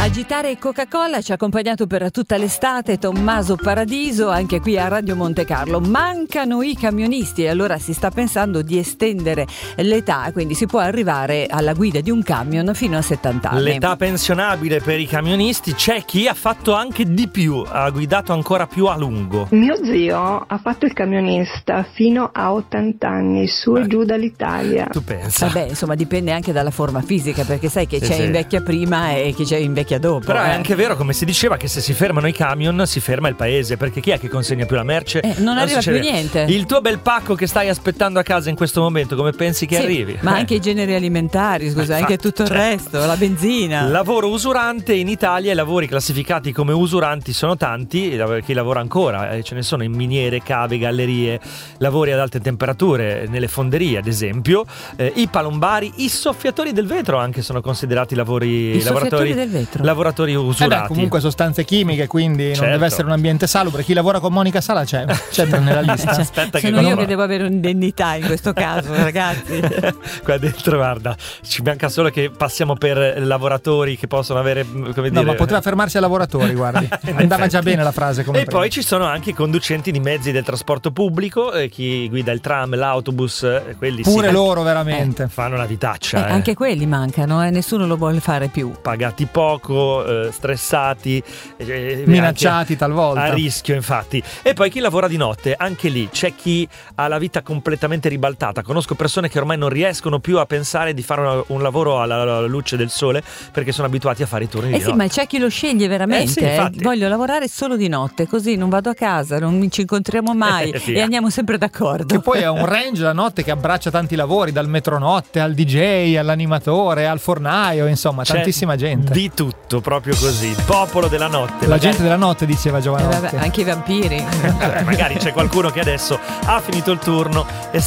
Agitare Coca-Cola ci ha accompagnato per tutta l'estate Tommaso Paradiso, anche qui a Radio Monte Carlo. Mancano i camionisti e allora si sta pensando di estendere l'età, quindi si può arrivare alla guida di un camion fino a 70 anni. L'età pensionabile per i camionisti, c'è chi ha fatto anche di più, ha guidato ancora più a lungo. Mio zio ha fatto il camionista fino a 80 anni, su e giù dall'Italia. Tu pensa? Vabbè, insomma, dipende anche dalla forma fisica, perché sai che c'è invecchia prima e che c'è invecchia dopo. Però è anche vero, come si diceva, che se si fermano i camion si ferma il paese, perché chi è che consegna più la merce? Non arriva più niente. Il tuo bel pacco che stai aspettando a casa in questo momento, come pensi che arrivi? Ma anche i generi alimentari, scusa, anche tutto il resto, la benzina. Lavoro usurante in Italia, i lavori classificati come usuranti sono tanti, chi lavora ancora, ce ne sono in miniere, cave, gallerie, lavori ad alte temperature, nelle fonderie ad esempio, i palombari, i soffiatori del vetro anche sono considerati lavoratori del vetro. Lavoratori usurati. Comunque sostanze chimiche, quindi non deve essere un ambiente salubre. Chi lavora con Monica Sala c'è nella lista. Aspetta, sono io che devo avere un'indennità in questo caso, ragazzi. Qua dentro, guarda, ci manca solo che passiamo per lavoratori che possono avere, come dire. No, ma poteva fermarsi a lavoratori, guardi. Andava già bene la frase. Come prima. Poi ci sono anche i conducenti di mezzi del trasporto pubblico, chi guida il tram, l'autobus, quelli pure loro veramente fanno una vitaccia. Anche quelli mancano, nessuno lo vuole fare più. Pagati poco, stressati, minacciati talvolta, a rischio infatti. E poi chi lavora di notte, anche lì c'è chi ha la vita completamente ribaltata. Conosco persone che ormai non riescono più a pensare di fare un lavoro alla luce del sole perché sono abituati a fare i turni di notte. Ma c'è chi lo sceglie veramente, sì, voglio lavorare solo di notte, così non vado a casa, non ci incontriamo mai e andiamo sempre d'accordo. Che poi è un range la notte che abbraccia tanti lavori, dal metronotte al DJ, all'animatore, al fornaio, insomma tantissima gente. Di tutto, proprio così. Popolo della notte. La gente della notte, diceva Giovanotti. Anche i vampiri. Magari c'è qualcuno che adesso ha finito il turno e